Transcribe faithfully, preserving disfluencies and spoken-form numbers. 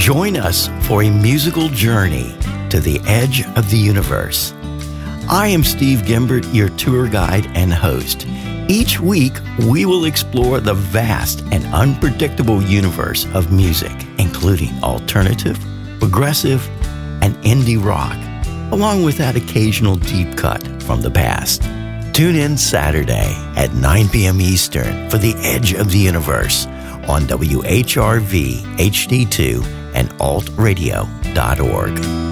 Join us for a musical journey to the edge of the universe. I am Steve Gimbert, your tour guide and host. Each week, we will explore the vast and unpredictable universe of music, including alternative, progressive, and indie rock, along with that occasional deep cut from the past. Tune in Saturday at nine p.m. Eastern for The Edge of the Universe on W H R V H D two and alt radio dot org.